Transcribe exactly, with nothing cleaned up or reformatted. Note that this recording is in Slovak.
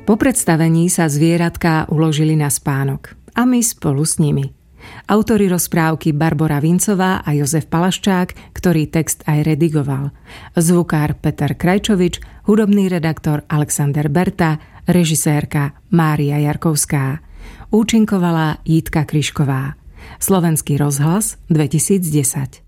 Po predstavení sa zvieratká uložili na spánok a my spolu s nimi. Autori rozprávky Barbora Vincová a Jozef Palaščák, ktorý text aj redigoval. Zvukár Peter Krajčovič, hudobný redaktor Alexander Berta, režisérka Mária Jarkovská. Účinkovala Jitka Kryšková. Slovenský rozhlas dvetisícdesať.